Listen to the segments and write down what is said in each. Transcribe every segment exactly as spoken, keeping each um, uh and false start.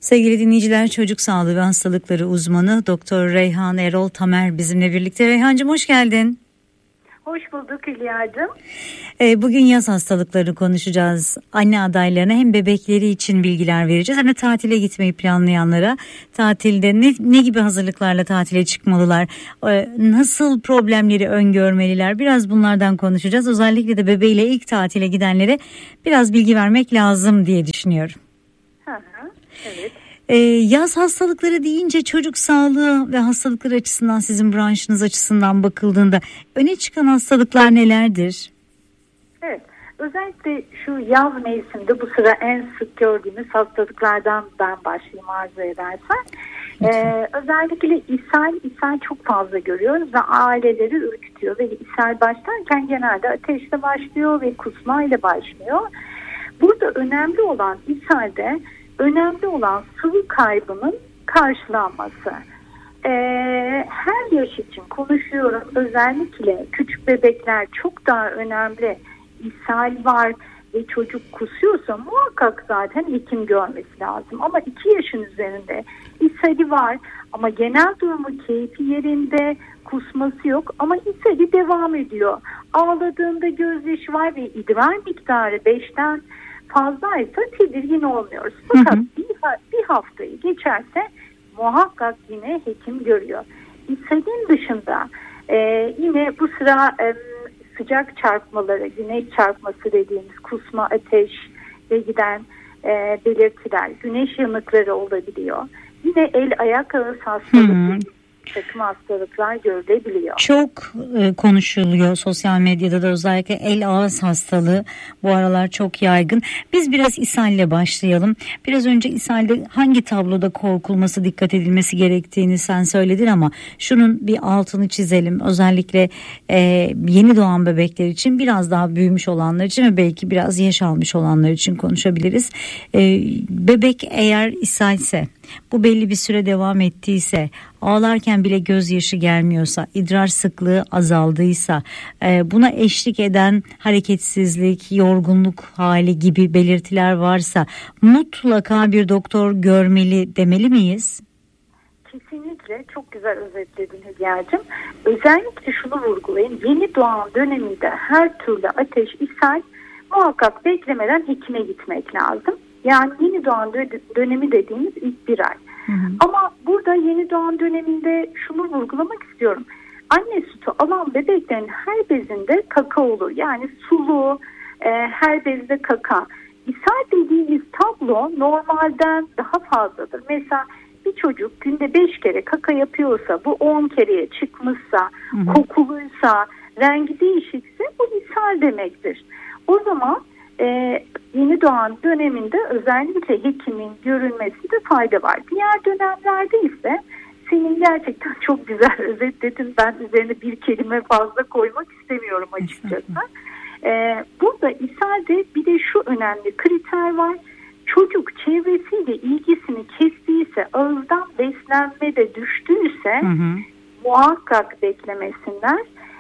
Sevgili dinleyiciler, çocuk sağlığı ve hastalıkları uzmanı Doktor Reyhan Erol Tamer bizimle birlikte. Reyhancığım hoş geldin. Hoş bulduk Hülya'cığım. Ee, bugün yaz hastalıklarını konuşacağız. Anne adaylarına hem bebekleri için bilgiler vereceğiz hem de tatile gitmeyi planlayanlara tatilde ne, ne gibi hazırlıklarla tatile çıkmalılar, ee, nasıl problemleri öngörmeliler, biraz bunlardan konuşacağız. Özellikle de bebeğiyle ilk tatile gidenlere biraz bilgi vermek lazım diye düşünüyorum. Hı hı, evet. Ee, yaz hastalıkları deyince çocuk sağlığı ve hastalıkları açısından, sizin branşınız açısından bakıldığında öne çıkan hastalıklar nelerdir? Evet, özellikle şu yaz mevsiminde bu sıra en sık gördüğümüz hastalıklardan ben başlayayım arzu edersen. Ee, özellikle ishal, ishal çok fazla görüyoruz ve aileleri ürkütüyor ve ishal başlarken genelde ateşle başlıyor ve kusmayla başlıyor. Burada önemli olan ishalde önemli olan sıvı kaybının karşılanması. Ee, her yaş için konuşuyorum. Özellikle küçük bebekler çok daha önemli. İshal var ve çocuk kusuyorsa muhakkak zaten hekim görmesi lazım. Ama iki yaşın üzerinde ishali var ama genel durumu keyfi yerinde, kusması yok ama ishali devam ediyor. Ağladığında gözyaşı var ve idrar miktarı beşten fazlaysa tedirgin olmuyoruz. Fakat hı hı. Bir, bir haftayı geçerse muhakkak yine hekim görüyor. İshalin dışında e, yine bu sıra e, sıcak çarpmaları, güneş çarpması dediğimiz kusma, ateş ve giden e, belirtiler, güneş yanıkları olabiliyor. Yine el ayak ağız hastalığı, takım hastalıklar görülebiliyor. Çok e, konuşuluyor sosyal medyada da, özellikle el ağız hastalığı bu aralar çok yaygın. Biz biraz ishalle başlayalım. Biraz önce ishalde hangi tabloda korkulması, dikkat edilmesi gerektiğini sen söyledin ama şunun bir altını çizelim. Özellikle e, yeni doğan bebekler için, biraz daha büyümüş olanlar için ve belki biraz yaş almış olanlar için konuşabiliriz. E, bebek eğer ishalse, bu belli bir süre devam ettiyse, ağlarken bile gözyaşı gelmiyorsa, idrar sıklığı azaldıysa, buna eşlik eden hareketsizlik, yorgunluk hali gibi belirtiler varsa mutlaka bir doktor görmeli demeli miyiz? Kesinlikle, çok güzel özetledin Hülya'cığım. Özellikle şunu vurgulayayım. Yeni doğan döneminde her türlü ateş, ishal muhakkak beklemeden hekime gitmek lazım. Yani yeni doğan dönemi dediğimiz ilk bir ay. Hı hı. Ama burada yeni doğan döneminde şunu vurgulamak istiyorum. Anne sütü alan bebeklerin her bezinde kaka olur. Yani sulu, e, her bezde kaka. İshal dediğimiz tablo normalden daha fazladır. Mesela bir çocuk günde beş kere kaka yapıyorsa, bu on kereye çıkmışsa, hı hı. kokuluysa, rengi değişikse bu ishal demektir. O zaman Ee, yeni doğan döneminde özellikle hekimin görülmesinde fayda var. Diğer dönemlerde ise senin gerçekten çok güzel özetledin. Ben üzerine bir kelime fazla koymak istemiyorum açıkçası. Ee, burada ishalde bir de şu önemli kriter var. Çocuk çevresiyle ilgisini kestiyse, ağızdan beslenmede düştüyse hı hı. muhakkak beklemesinler.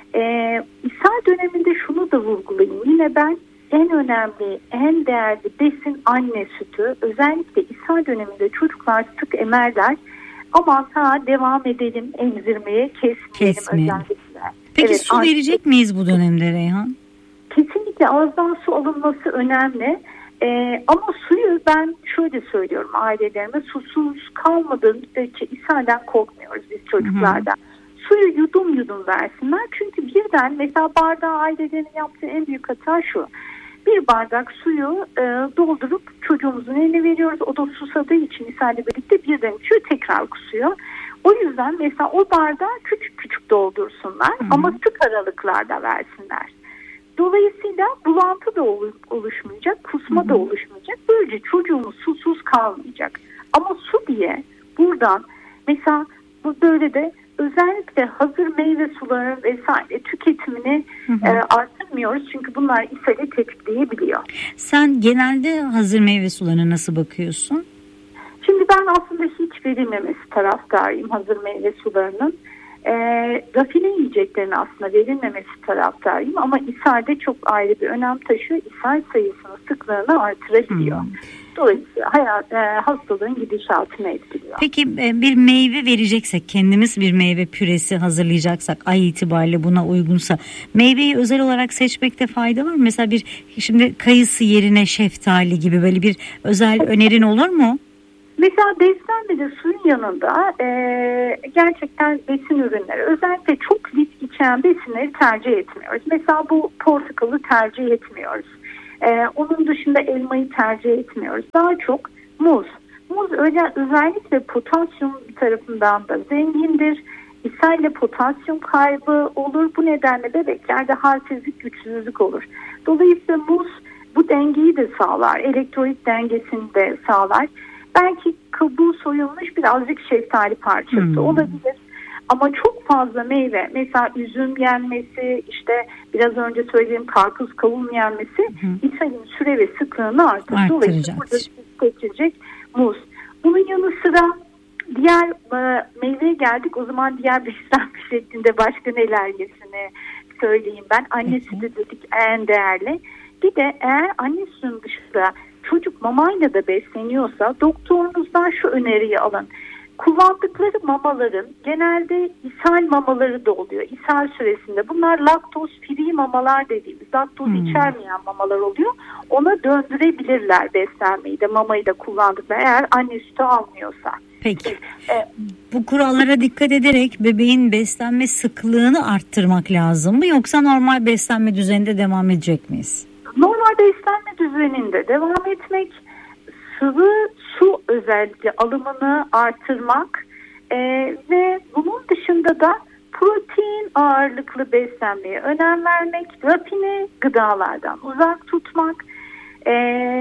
Ee, ishal döneminde şunu da vurgulayayım. Yine ben en önemli, en değerli besin anne sütü. Özellikle ishal döneminde çocuklar sık emerler. Aman ha devam edelim emzirmeye, kesmeyelim, kesmeyelim. Özellikle. Peki evet, su verecek miyiz bu dönemde Reyhan? Kesinlikle ağızdan su alınması önemli. Ee, ama suyu ben şöyle söylüyorum ailelerime, susuz kalmadığı müddetçe ishalden korkmuyoruz biz çocuklardan. Hı hı. Suyu yudum yudum versinler. Çünkü birden mesela bardağı ailelerin yaptığı en büyük hata şu. Bir bardak suyu e, doldurup çocuğumuzun eline veriyoruz. O da susadığı için ishalle birlikte birden içiyor, tekrar kusuyor. O yüzden mesela o bardağı küçük küçük doldursunlar Hı-hı. ama sık aralıklarda versinler. Dolayısıyla bulantı da oluşmayacak, kusma Hı-hı. da oluşmayacak. Böylece çocuğumuz susuz kalmayacak. Ama su diye buradan mesela bu böyle de özellikle hazır meyve suları vesaire tüketimini hı hı. E, artırmıyoruz. Çünkü bunlar ishali tetikleyebiliyor. Sen genelde hazır meyve sularına nasıl bakıyorsun? Şimdi ben aslında hiç verilmemesi taraftarıyım hazır meyve sularının. E, rafine yiyeceklerin aslında verilmemesi taraftarıyım. Ama ishalde çok ayrı bir önem taşıyor. İshal sayısını, sıklığını artırabiliyor. Hmm. Dolayısıyla hayat, e, hastalığın gidişatını etkiliyor. Peki e, bir meyve vereceksek, kendimiz bir meyve püresi hazırlayacaksak, ay itibariyle buna uygunsa meyveyi özel olarak seçmekte fayda var mı? Mesela bir şimdi kayısı yerine şeftali gibi böyle bir özel önerin olur mu? Mesela beslenmede suyun yanında e, gerçekten besin ürünleri, özellikle çok lit içeren besinleri tercih etmiyoruz. Mesela bu portakalı tercih etmiyoruz. E, onun dışında elmayı tercih etmiyoruz. Daha çok muz. Muz özel, özellikle potasyum tarafından da zengindir. İshalle potasyum kaybı olur. Bu nedenle bebeklerde halsizlik, güçsüzlük olur. Dolayısıyla muz bu dengeyi de sağlar. Elektrolit dengesini de sağlar. Belki kabuğu soyulmuş birazcık şeftali parçası hmm. olabilir. Ama çok fazla meyve, mesela üzüm yenmesi, işte biraz önce söylediğim karpuz, kavun yenmesi hmm. ishalin süre ve sıklığını artırır. Dolayısıyla burada tüketilecek muz. Bunun yanı sıra diğer e, meyveye geldik. O zaman diğer beslenme şeklinde başka neler yesini söyleyeyim ben. Anne sütü dedik en değerli. Bir de eğer anne sütünün dışında çocuk mamayla da besleniyorsa doktorunuzdan şu öneriyi alın. Kullandıkları mamaların genelde ishal mamaları da oluyor. İshal süresinde bunlar laktoz free mamalar dediğimiz, laktoz hmm. içermeyen mamalar oluyor. Ona döndürebilirler beslenmeyi de, mamayı da kullandıkları eğer anne sütü almıyorsa. Peki. Evet. Bu kurallara dikkat ederek bebeğin beslenme sıklığını arttırmak lazım mı, yoksa normal beslenme düzeninde devam edecek miyiz? Normal beslenme düzeninde devam etmek, sıvı su özellikle alımını artırmak e, ve bunun dışında da protein ağırlıklı beslenmeye önem vermek, rafine gıdalardan uzak tutmak. E,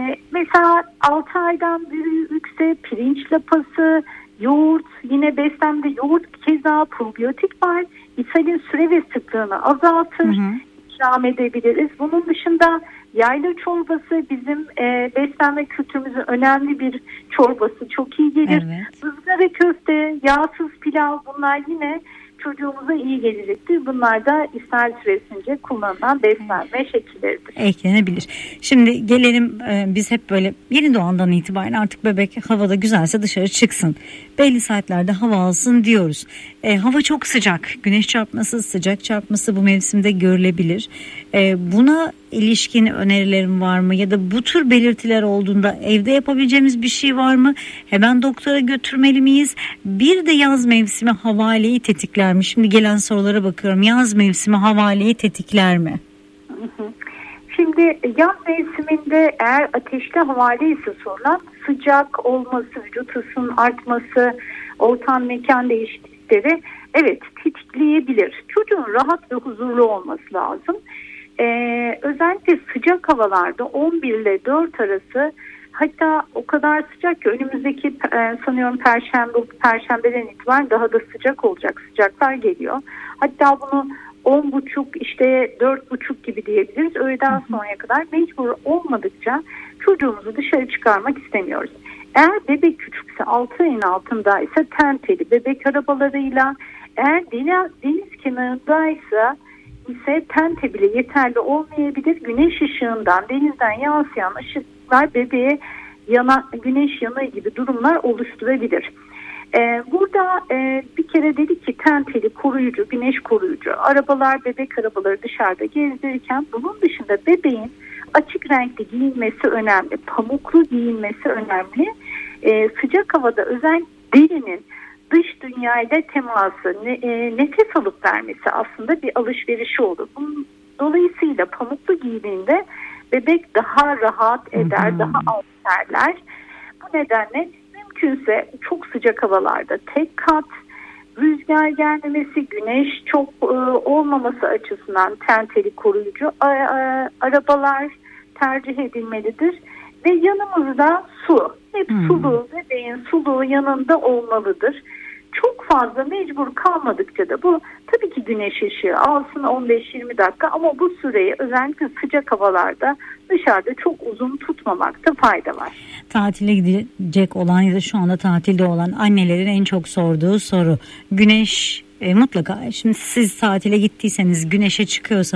mesela altı aydan büyükse pirinç lapası, yoğurt, yine beslenmede yoğurt keza probiyotik var. İshalin süre ve sıklığını azaltır. Hı hı. İkram edebiliriz. Bunun dışında yayla çorbası bizim e, beslenme kültürümüzün önemli bir çorbası. Çok iyi gelir. Evet. Izgara köfte, yağsız pilav, bunlar yine çocuğumuza iyi gelecektir. Bunlar da ishal süresince kullanılan beslenme şekilleridir. Eklenebilir. Şimdi gelelim, biz hep böyle yeni doğandan itibaren artık bebek havada güzelse dışarı çıksın, belli saatlerde hava alsın diyoruz. E, hava çok sıcak, güneş çarpması, sıcak çarpması bu mevsimde görülebilir. E, buna ilişkin önerilerim var mı? Ya da bu tür belirtiler olduğunda evde yapabileceğimiz bir şey var mı? Hemen doktora götürmeli miyiz? Bir de yaz mevsimi havaleyi tetikler mi? Şimdi gelen sorulara bakıyorum. Yaz mevsimi havaleyi tetikler mi? Şimdi yaz mevsiminde eğer ateşli havale ise sorulan, sıcak olması, vücut ısının artması, ortam mekan değişiklikleri evet tetikleyebilir. Çocuğun rahat ve huzurlu olması lazım. Ee, özellikle sıcak havalarda on bir ile dört arası, hatta o kadar sıcak ki önümüzdeki e, sanıyorum perşembe perşembeden itibaren daha da sıcak olacak sıcaklar geliyor. Hatta bunu on buçuk işte dört buçuk gibi diyebiliriz. Öğleden sonraya kadar mecbur olmadıkça çocuğumuzu dışarı çıkarmak istemiyoruz. Eğer bebek küçükse, altı ayın altındaysa tenteli bebek arabalarıyla, eğer deniz, deniz kenarındaysa ise tente bile yeterli olmayabilir. Güneş ışığından, denizden yansıyan ışıklar bebeğe yana, güneş yanığı gibi durumlar oluşturabilir. Ee, burada e, bir kere dedik ki tenteli, koruyucu, güneş koruyucu arabalar, bebek arabaları dışarıda gezdirirken bunun dışında bebeğin açık renkli giyinmesi önemli, pamuklu giyinmesi önemli. Ee, sıcak havada özellikle derinin dış dünyayla teması, ne, e, nefes alıp vermesi aslında bir alışverişi olur. Bunun, dolayısıyla pamuklu giydiğinde bebek daha rahat eder, hmm. daha az terler. Bu nedenle mümkünse çok sıcak havalarda tek kat, rüzgar gelmemesi, güneş çok e, olmaması açısından tenteli koruyucu a, a, arabalar tercih edilmelidir. Ve yanımızda su. Hep hmm. sulu, bebeğin suluğu yanında olmalıdır. Çok fazla mecbur kalmadıkça da bu tabii ki güneş ışığı alsın on beş yirmi dakika, ama bu süreyi özellikle sıcak havalarda dışarıda çok uzun tutmamakta fayda var. Tatile gidecek olan ya da şu anda tatilde olan annelerin en çok sorduğu soru güneş. E, mutlaka şimdi siz tatile gittiyseniz, güneşe çıkıyorsanız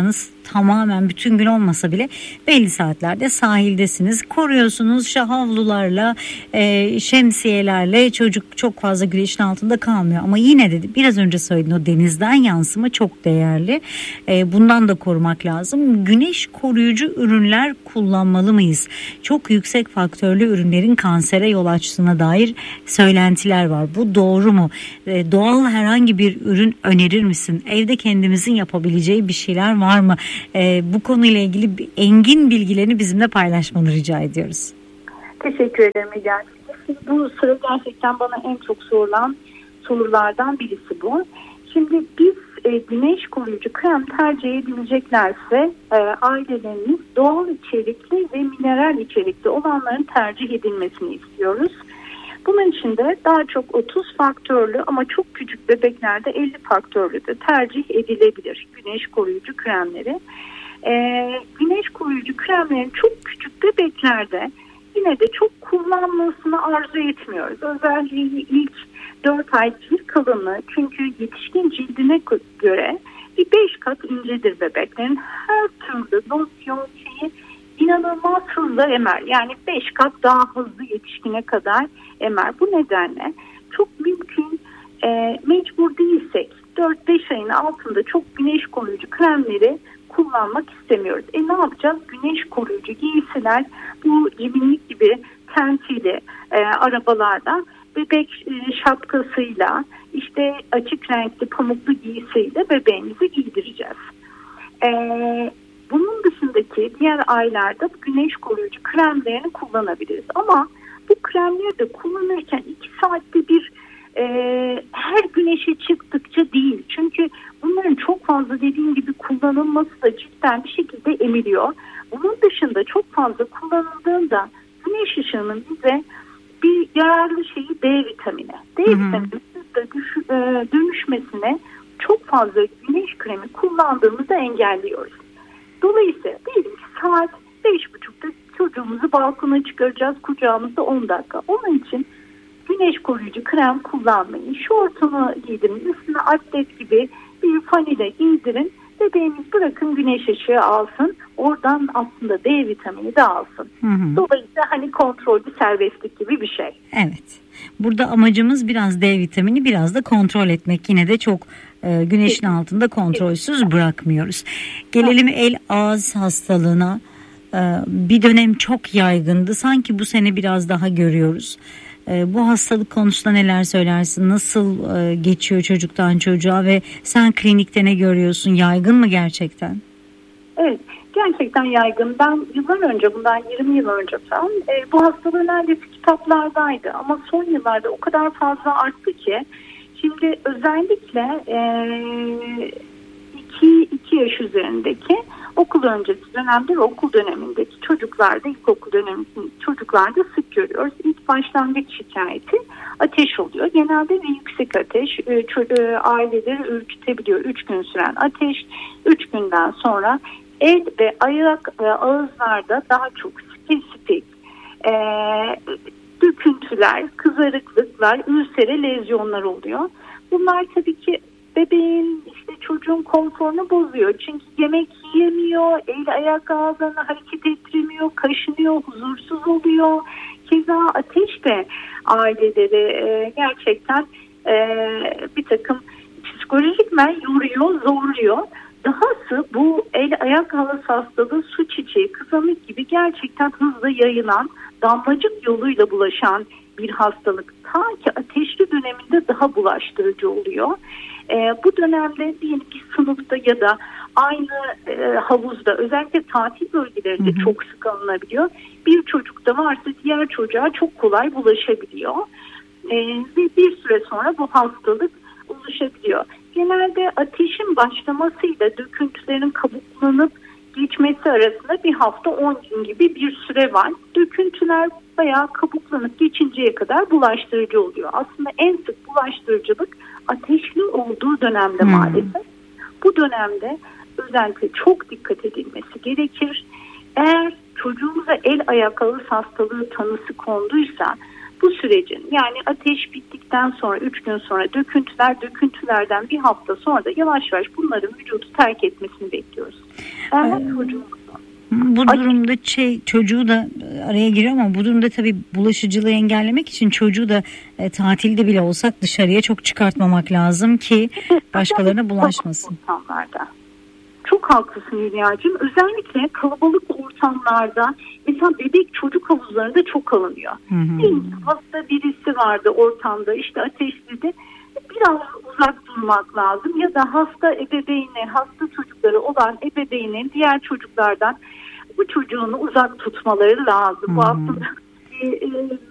tamamen bütün gün olmasa bile belli saatlerde sahildesiniz. Koruyorsunuz işte havlularla, e, şemsiyelerle, çocuk çok fazla güneşin altında kalmıyor. Ama yine de biraz önce söylediğin o denizden yansıma çok değerli. E, bundan da korumak lazım. Güneş koruyucu ürünler kullanmalı mıyız? Çok yüksek faktörlü ürünlerin kansere yol açtığına dair söylentiler var. Bu doğru mu? E, doğal herhangi bir ürün önerir misin? Evde kendimizin yapabileceği bir şeyler var mı? E, bu konuyla ilgili engin bilgilerini bizimle paylaşmanı rica ediyoruz. Teşekkür ederim Ege. Bu soru gerçekten bana en çok sorulan sorulardan birisi bu. Şimdi biz e, güneş koruyucu krem tercih edileceklerse e, ailelerimiz doğal içerikli ve mineral içerikli olanların tercih edilmesini istiyoruz. Bunun için de daha çok otuz faktörlü ama çok küçük bebeklerde elli faktörlü de tercih edilebilir güneş koruyucu kremleri. Ee, güneş koruyucu kremlerin çok küçük bebeklerde yine de çok kullanılmasını arzu etmiyoruz. Özellikle ilk dört ay cilt kalınlığı, çünkü yetişkin cildine göre bir beş kat incedir bebeklerin. Her türlü losyon şeyi inanılmaz hızlı emer. Yani beş kat daha hızlı yetişkine kadar emer. Bu nedenle çok mümkün, e, mecbur değilsek dört beş ayın altında çok güneş koruyucu kremleri kullanmak istemiyoruz. E ne yapacağız? Güneş koruyucu giysiler, bu cibinlik gibi tentili e, arabalarda bebek e, şapkasıyla, işte açık renkli pamuklu giysiyle bebeğimizi giydireceğiz. E, bunun dışındaki diğer aylarda güneş koruyucu kremlerini kullanabiliriz. Ama bu kremleri de kullanırken iki saatte bir e, her güneşe çıktıkça değil. Çünkü bunların çok fazla dediğim gibi kullanılması da cidden bir şekilde emiliyor. Bunun dışında çok fazla kullanıldığında güneş ışığının bize bir yararlı şeyi D vitamini. D vitamini de dönüşmesine çok fazla güneş kremi kullandığımızda engelliyoruz. Dolayısıyla diyelim ki saat beş buçukta çocuğumuzu balkona çıkaracağız, kucağımızda on dakika. Onun için güneş koruyucu krem kullanmayın. Şortunu giydirin, üstüne atlet gibi bir fanile giydirin. Bebeğimiz bırakın güneş ışığı alsın. Oradan aslında D vitamini de alsın. Hı hı. Dolayısıyla hani kontrollü serbestlik gibi bir şey. Evet. Burada amacımız biraz D vitamini, biraz da kontrol etmek. Yine de çok e, güneşin evet. altında kontrolsüz evet. bırakmıyoruz. Gelelim evet. el ağız hastalığına. E, bir dönem çok yaygındı. Sanki bu sene biraz daha görüyoruz. E, bu hastalık konusunda neler söylersin? Nasıl e, geçiyor çocuktan çocuğa ve sen klinikte ne görüyorsun? Yaygın mı gerçekten? Evet, gerçekten yaygın. Ben yıllar önce, bundan yirmi yıl önce falan e, bu hastalığı neredeyse kitaplardaydı. Ama son yıllarda o kadar fazla arttı ki şimdi özellikle e, iki, iki yaş üzerindeki okul öncesi dönemde ve okul dönemindeki çocuklarda, ilkokul dönemindeki çocuklarda sık görüyoruz. İlk başlangıç şikayeti ateş oluyor. Genelde bir yüksek ateş e, aileleri ürkütebiliyor. Üç gün süren ateş, üç günden sonra el ve ayak ve ağızlarda daha çok spesifik e, döküntüler, kızarıklıklar, ülsere lezyonlar oluyor. Bunlar tabii ki bebeğin, işte çocuğun konforunu bozuyor. Çünkü yemek yiyemiyor, el ayak ağızlarını hareket ettiremiyor, kaşınıyor, huzursuz oluyor. Keza ateş de aileleri e, gerçekten e, bir takım psikolojikmen yoruyor, zorluyor. Dahası bu el ayak ağız hastalığı su çiçeği, kızamık gibi gerçekten hızla yayılan, damlacık yoluyla bulaşan bir hastalık. Ta ki ateşli döneminde daha bulaştırıcı oluyor. E, bu dönemde diyelim ki sınıfta ya da aynı e, havuzda, özellikle tatil bölgelerinde hı hı. çok sık alınabiliyor. Bir çocukta varsa diğer çocuğa çok kolay bulaşabiliyor. E, ve bir süre sonra bu hastalık oluşabiliyor. Genelde ateşin başlamasıyla döküntülerin kabuklanıp geçmesi arasında bir hafta on gün gibi bir süre var. Döküntüler bayağı kabuklanıp geçinceye kadar bulaştırıcı oluyor. Aslında en sık bulaştırıcılık ateşli olduğu dönemde hmm. maalesef. Bu dönemde özellikle çok dikkat edilmesi gerekir. Eğer çocuğumuza el ayak ağız hastalığı tanısı konduysa bu sürecin, yani ateş bittikten sonra üç gün sonra döküntüler, döküntülerden bir hafta sonra da yavaş yavaş bunların vücudu terk etmesini bekliyoruz. Eğer Ee, çocuğumuzun bu durumda şey, çocuğu da araya giriyor ama bu durumda tabii bulaşıcılığı engellemek için çocuğu da e, tatilde bile olsak dışarıya çok çıkartmamak lazım ki başkalarına bulaşmasın. Ortamlarda. Çok haklısın Hülya'cığım. Özellikle kalabalık ortamlarda, mesela bebek çocuk havuzlarında çok alınıyor. Hı hı. Hasta birisi vardı ortamda, işte ateşliydi. Biraz uzak durmak lazım ya da hasta ebeveyni, hasta çocukları olan ebeveynin diğer çocuklardan bu çocuğunu uzak tutmaları lazım. Hmm. Bu aslında bir e,